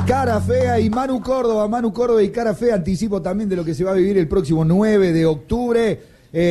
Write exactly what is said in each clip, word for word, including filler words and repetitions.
Cara Fea y Manu Córdoba, Manu Córdoba y Cara Fea, anticipo también de lo que se va a vivir el próximo nueve de octubre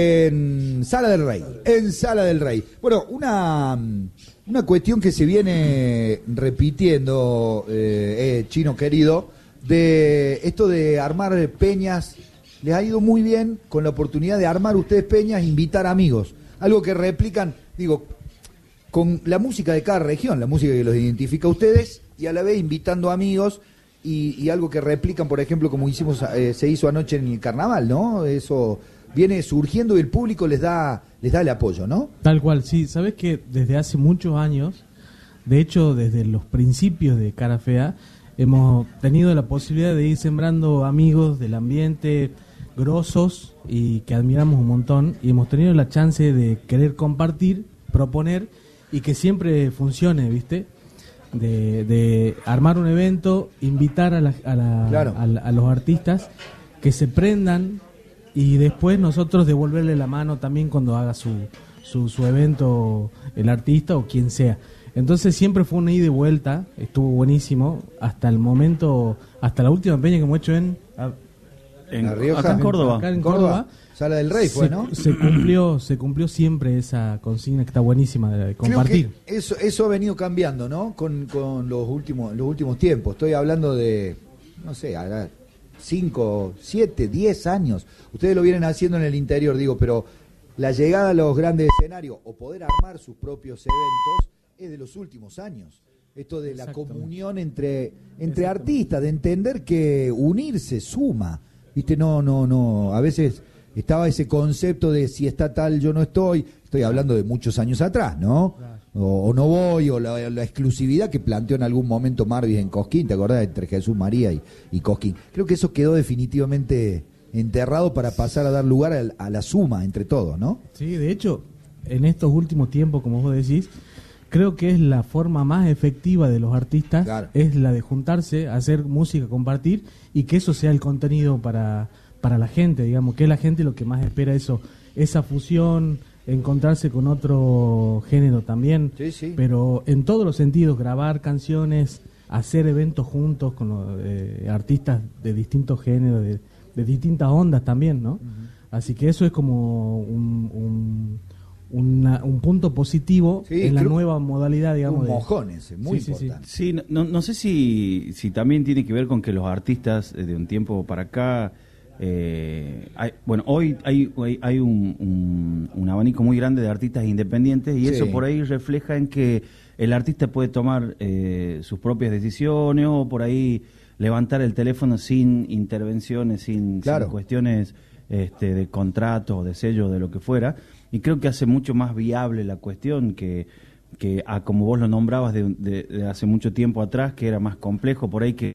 en Sala del Rey, en Sala del Rey. Bueno, una, una cuestión que se viene repitiendo, eh, eh, Chino querido, de esto de armar peñas, les ha ido muy bien con la oportunidad de armar ustedes peñas, invitar amigos, algo que replican, digo, con la música de cada región, la música que los identifica a ustedes, y a la vez invitando amigos y, y algo que replican, por ejemplo, como hicimos eh, se hizo anoche en el carnaval, ¿no? Eso viene surgiendo y el público les da les da el apoyo, ¿no? Tal cual, sí. Sabés que desde hace muchos años, de hecho desde los principios de Cara Fea, hemos tenido la posibilidad de ir sembrando amigos del ambiente grosos y que admiramos un montón, y hemos tenido la chance de querer compartir, proponer y que siempre funcione, ¿viste? De, de armar un evento, invitar a, la, a, la, claro. a, a los artistas que se prendan y después nosotros devolverle la mano también cuando haga su, su, su evento el artista o quien sea. Entonces siempre fue una ida y vuelta, estuvo buenísimo hasta el momento, hasta la última peña que hemos hecho en, en La Rioja, acá en Córdoba, acá en Córdoba, Córdoba. Sala del Rey fue, ¿no? Se cumplió, se cumplió siempre esa consigna que está buenísima de compartir. Creo que eso, eso ha venido cambiando, ¿no? Con, con los últimos, los últimos tiempos. Estoy hablando de, no sé, cinco, siete, diez años. Ustedes lo vienen haciendo en el interior, digo, pero la llegada a los grandes escenarios o poder armar sus propios eventos es de los últimos años. Esto de la comunión entre, entre artistas, de entender que unirse suma. Viste, no, no, no, a veces estaba ese concepto de si está tal yo no estoy, estoy hablando de muchos años atrás, ¿no? Claro. O, o no voy, o la, la exclusividad que planteó en algún momento Marvis en Cosquín, ¿te acordás? Entre Jesús María y, y Cosquín. Creo que eso quedó definitivamente enterrado para pasar a dar lugar a, a la suma entre todos, ¿no? Sí, de hecho, en estos últimos tiempos, como vos decís, creo que es la forma más efectiva de los artistas, claro. Es la de juntarse, hacer música, compartir, y que eso sea el contenido para... para la gente, digamos, que es la gente lo que más espera eso, esa fusión, encontrarse con otro género también, sí, sí. Pero en todos los sentidos, grabar canciones, hacer eventos juntos con los, eh, artistas de distintos géneros, de, de distintas ondas también, ¿no? Uh-huh. Así que eso es como un, un, una, un punto positivo sí, en la nueva modalidad, digamos. Un mojón ese, muy sí, importante. Sí, sí. sí no, no sé si, si también tiene que ver con que los artistas de un tiempo para acá... Eh, hay, bueno, hoy hay, hay, hay un, un, un abanico muy grande de artistas independientes y sí. Eso por ahí refleja en que el artista puede tomar eh, sus propias decisiones o por ahí levantar el teléfono sin intervenciones, sin, claro. sin cuestiones este, de contrato o de sello, de lo que fuera, y creo que hace mucho más viable la cuestión que, que a, como vos lo nombrabas de, de, de hace mucho tiempo atrás, que era más complejo por ahí que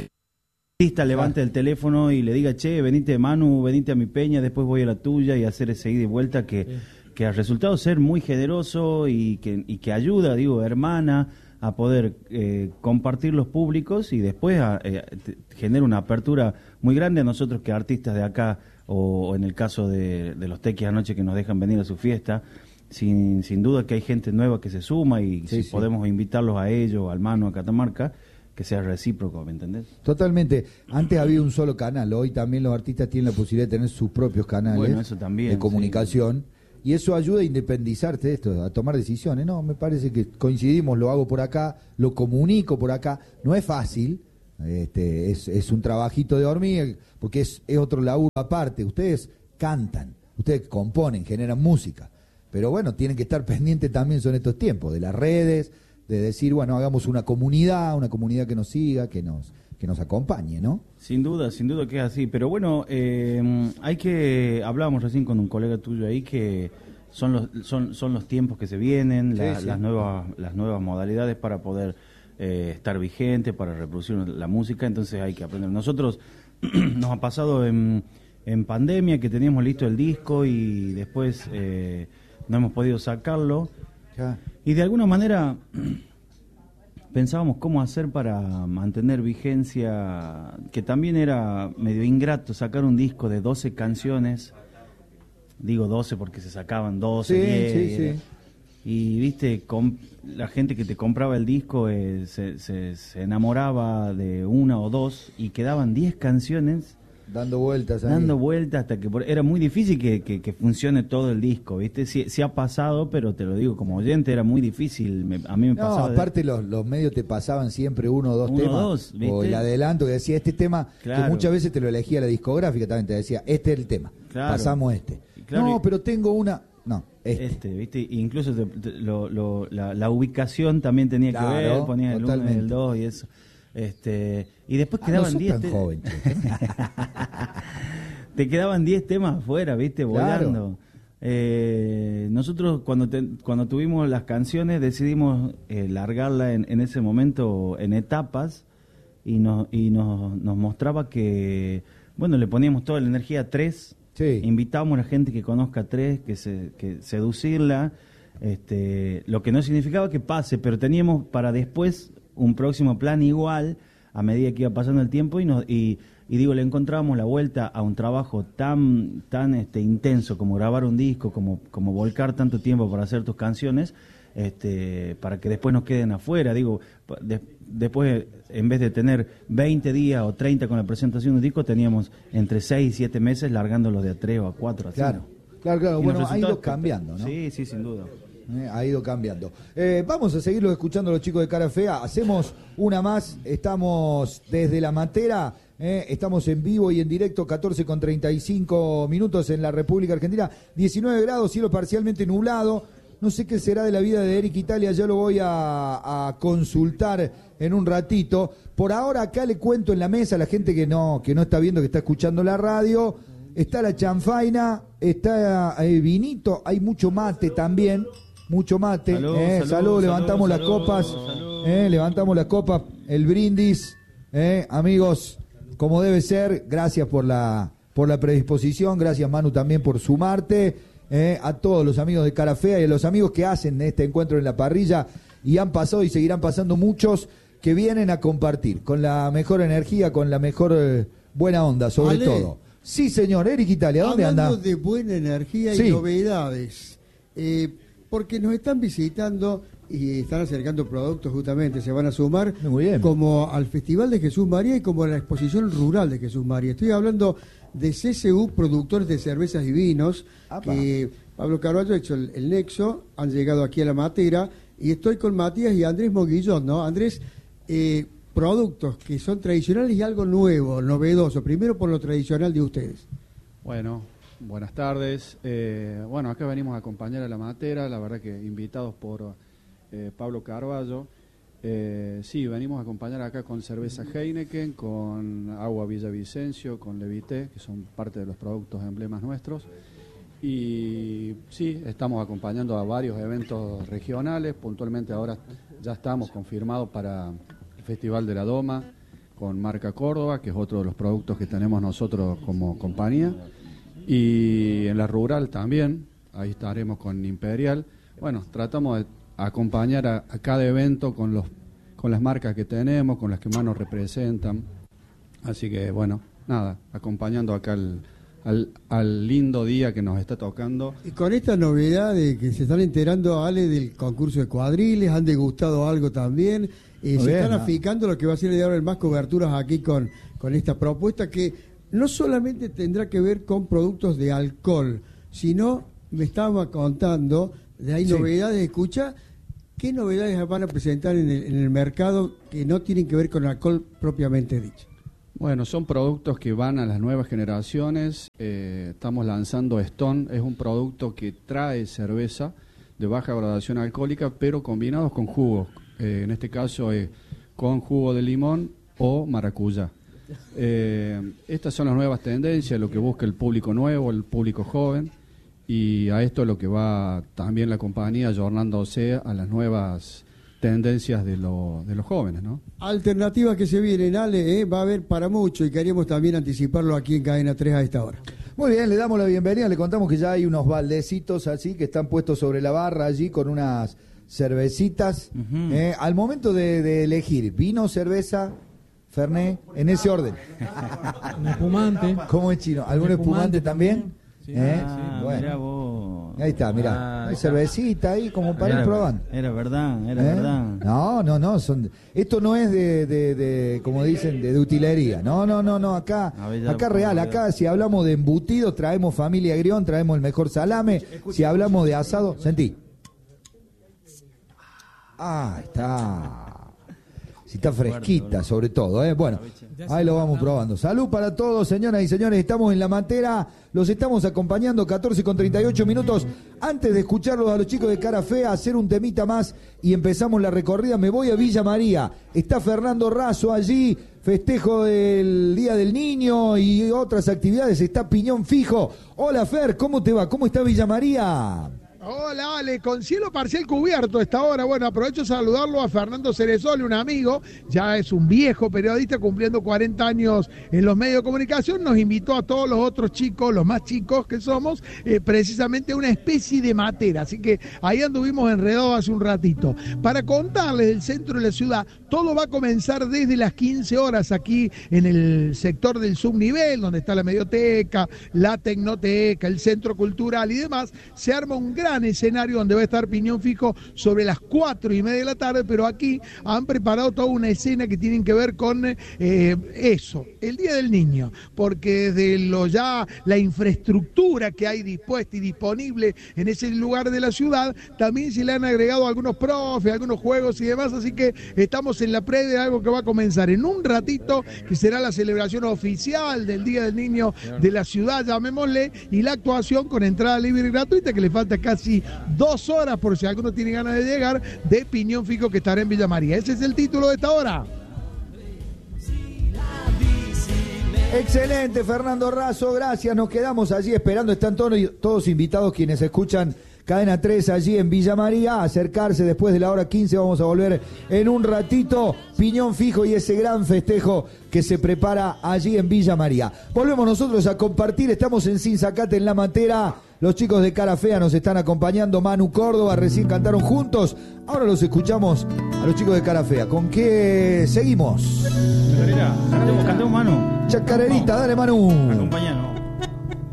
levante el teléfono y le diga, che, venite Manu, venite a mi peña, después voy a la tuya, y hacer ese ida y vuelta que, sí. que ha resultado ser muy generoso y que, y que ayuda, digo, hermana, a poder eh, compartir los públicos y después a, eh, genera una apertura muy grande a nosotros que artistas de acá, o, o en el caso de, de los tequis anoche que nos dejan venir a su fiesta, sin, sin duda que hay gente nueva que se suma y sí, si sí. podemos invitarlos a ellos, al Manu, a Catamarca, que sea recíproco, ¿me entendés? Totalmente. Antes había un solo canal, hoy también los artistas tienen la posibilidad de tener sus propios canales bueno, eso también, de comunicación, sí. Y eso ayuda a independizarte de esto, a tomar decisiones. No, me parece que coincidimos, lo hago por acá, lo comunico por acá. No es fácil, este, es, es un trabajito de hormiga, porque es, es otro laburo aparte. Ustedes cantan, ustedes componen, generan música, pero bueno, tienen que estar pendientes también, son estos tiempos, de las redes, de decir, bueno, hagamos una comunidad, una comunidad que nos siga, que nos que nos acompañe, ¿no? Sin duda, sin duda que es así. Pero bueno, eh, hay que, hablábamos recién con un colega tuyo ahí, que son los son son los tiempos que se vienen, sí, la, sí. las nuevas las nuevas modalidades para poder eh, estar vigente, para reproducir la música, entonces hay que aprender. Nosotros nos ha pasado en, en pandemia que teníamos listo el disco y después eh, no hemos podido sacarlo. Ya. Y de alguna manera pensábamos cómo hacer para mantener vigencia, que también era medio ingrato sacar un disco de doce canciones, digo doce porque se sacaban doce, sí, diez, sí, sí. y viste, com- la gente que te compraba el disco eh, se, se, se enamoraba de una o dos y quedaban diez canciones dando vueltas ahí. dando vueltas hasta que por, era muy difícil que, que, que funcione todo el disco, viste, sí, sí ha pasado, pero te lo digo como oyente, era muy difícil, me, a mí me No, pasaba de- aparte los, los medios te pasaban siempre uno o dos Uno o temas, dos, ¿viste? o el adelanto que decía este tema, Claro. que muchas veces te lo elegía la discográfica, también te decía, este es el tema, Claro. pasamos este. Claro, no, y- pero tengo una, no, este. Este, ¿viste? Incluso te- te- lo, lo- la, la ubicación también tenía Claro, que ver, ponías el uno y totalmente. el dos y eso. Este, y después Ah, quedaban no diez sos tan te- joven, che. te quedaban diez temas afuera, ¿viste? Claro. Volando. Eh, nosotros cuando te- cuando tuvimos las canciones decidimos eh, largarla en, en ese momento en etapas y nos y nos, nos mostraba que bueno, le poníamos toda la energía a tres. Sí. Invitábamos a la gente que conozca a tres, que se que seducirla, este, lo que no significaba que pase, pero teníamos para después un próximo plan igual a medida que iba pasando el tiempo y nos y, y digo, le encontrábamos la vuelta a un trabajo tan tan este intenso como grabar un disco, como como volcar tanto tiempo para hacer tus canciones, este, para que después nos queden afuera, digo, pa- de- después en vez de tener veinte días o treinta con la presentación de un disco, teníamos entre seis y siete meses largándolo de a tres o a cuatro. Así. Claro, claro, claro. Y Bueno, los ha ido resultados- cambiando, ¿no? Sí, sí, sin duda. Eh, ha ido cambiando. Eh, vamos a seguirlo escuchando a los chicos de Cara Fea. Hacemos una más. Estamos desde la Matera. eh, estamos en vivo y en directo. catorce con treinta y cinco minutos en la República Argentina. diecinueve grados, cielo parcialmente nublado. No sé qué será de la vida de Eric Italia. Ya lo voy a, a consultar en un ratito. Por ahora acá le cuento en la mesa a la gente que no, que no está viendo, que está escuchando la radio. Está la chanfaina, está el vinito, hay mucho mate también. Mucho mate, Salud, eh, salud, salud, levantamos salud, las salud, copas, salud. eh, levantamos las copas, el brindis, eh, amigos, como debe ser. Gracias por la por la predisposición, gracias Manu también por sumarte, eh, a todos los amigos de Cara Fea y a los amigos que hacen este encuentro en la parrilla, y han pasado y seguirán pasando muchos que vienen a compartir con la mejor energía, con la mejor eh, buena onda, sobre Ale. todo. Sí, señor, Eric Italia, ¿dónde Hablando anda? de buena energía Sí. y novedades, eh, porque nos están visitando y están acercando productos, justamente se van a sumar Muy bien. como al Festival de Jesús María y como a la exposición rural de Jesús María. Estoy hablando de C C U, productores de cervezas y vinos, Apa. que Pablo Carvalho ha hecho el, el nexo, han llegado aquí a la Matera, y estoy con Matías y Andrés Moguillón, ¿no? Andrés, eh, productos que son tradicionales y algo nuevo, novedoso, primero por lo tradicional de ustedes. Bueno, buenas tardes. Eh, bueno, acá venimos a acompañar a la Matera, la verdad que invitados por eh, Pablo Carvalho. Eh, sí, venimos a acompañar acá con cerveza Heineken, con agua Villavicencio, con Levité, que son parte de los productos emblemas nuestros. Y sí, estamos acompañando a varios eventos regionales. Puntualmente ahora ya estamos confirmados para el Festival de la Doma con Marca Córdoba, que es otro de los productos que tenemos nosotros como compañía. Y en la rural también, ahí estaremos con Imperial. Bueno, tratamos de acompañar a, a cada evento con los con las marcas que tenemos, con las que más nos representan. Así que bueno, nada, acompañando acá al, al, al lindo día que nos está tocando. Y con esta novedad de que se están enterando, Ale, del concurso de cuadriles, han degustado algo también, eh, Muy se bien, están ¿no? aficando lo que va a ser de ahora más coberturas aquí con, con esta propuesta que no solamente tendrá que ver con productos de alcohol, sino, me estaba contando, de hay Sí. novedades, escucha, ¿qué novedades van a presentar en el, en el mercado que no tienen que ver con alcohol propiamente dicho? Bueno, son productos que van a las nuevas generaciones. Eh, estamos lanzando Stone, es un producto que trae cerveza de baja graduación alcohólica, pero combinados con jugos. Eh, en este caso, eh, con jugo de limón o maracuyá. Eh, estas son las nuevas tendencias, lo que busca el público nuevo, el público joven, y a esto es lo que va también la compañía ayornándose a las nuevas tendencias de, lo, de los jóvenes, ¿no? Alternativas que se vienen, Ale, ¿eh? Va a haber para mucho y queríamos también anticiparlo aquí en Cadena tres a esta hora. Muy bien, le damos la bienvenida, le contamos que ya hay unos baldecitos así que están puestos sobre la barra allí con unas cervecitas. Ujú. Eh, al momento de, de elegir vino, cerveza, Fernet, en ese orden. Un espumante. ¿Cómo es, Chino? ¿Algún Un espumante, espumante también? también. Sí. ¿Eh? Ah, Bueno. mirá vos. Ahí está, mirá. Ah, Hay cervecita ahí como para era, ir probando. Era verdad, era ¿Eh? verdad. No, no, no. Son, esto no es de, de, de como dicen, de, de utilería. No, no, no, no. Acá, ver, ya acá lo real. puedo ver. Acá si hablamos de embutidos, traemos familia Grión, traemos el mejor salame. Si hablamos de asado, sentí. Ah, está. Si está fresquita, sobre todo, ¿eh? Bueno, ahí lo vamos probando. Salud para todos, señoras y señores. Estamos en La Matera, los estamos acompañando, catorce con treinta y ocho minutos. Antes de escucharlos a los chicos de Cara Fea, hacer un temita más y empezamos la recorrida. Me voy a Villa María. Está Fernando Razo allí, festejo del Día del Niño y otras actividades. Está Piñón Fijo. Hola, Fer, ¿cómo te va? ¿Cómo está Villa María? Hola, Ale, con cielo parcial cubierto a esta hora. Bueno, aprovecho a saludarlo a Fernando Ceresole, un amigo, ya es un viejo periodista cumpliendo cuarenta años en los medios de comunicación. Nos invitó a todos los otros chicos, los más chicos que somos, eh, precisamente a una especie de matera. Así que ahí anduvimos enredados hace un ratito. Para contarles del centro de la ciudad, todo va a comenzar desde las quince horas aquí en el sector del subnivel, donde está la medioteca, la tecnoteca, el centro cultural y demás. Se arma un gran escenario donde va a estar Piñón Fijo sobre las cuatro y media de la tarde, pero aquí han preparado toda una escena que tienen que ver con eh, eso, el Día del Niño, porque desde lo ya la infraestructura que hay dispuesta y disponible en ese lugar de la ciudad, también se le han agregado algunos profes, algunos juegos y demás, así que estamos en la previa de algo que va a comenzar en un ratito, que será la celebración oficial del Día del Niño de la ciudad, llamémosle, y la actuación con entrada libre y gratuita, que le falta casi dos horas, por si alguno tiene ganas de llegar, de Piñón Fijo, que estará en Villa María. Ese es el título de esta hora. Excelente, Fernando Razo, gracias. Nos quedamos allí esperando. Están todos, todos invitados quienes escuchan Cadena tres allí en Villa María, a acercarse después de la hora quince. Vamos a volver en un ratito. Piñón Fijo y ese gran festejo que se prepara allí en Villa María. Volvemos nosotros a compartir. Estamos en Sinzacate, en La Matera. Los chicos de Cara Fea nos están acompañando. Manu Córdoba, recién cantaron juntos. Ahora los escuchamos a los chicos de Cara Fea. ¿Con qué seguimos? Cantemos, cantemos, Manu. Chacarerita, dale, Manu. Acompáñanos.